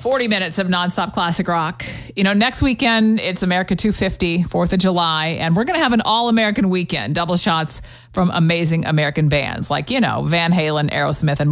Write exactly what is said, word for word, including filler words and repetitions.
forty minutes of nonstop classic rock. You know, next weekend, it's America two fifty, fourth of July, and we're going to have an all-American weekend, double shots from amazing American bands like, you know, Van Halen, Aerosmith, and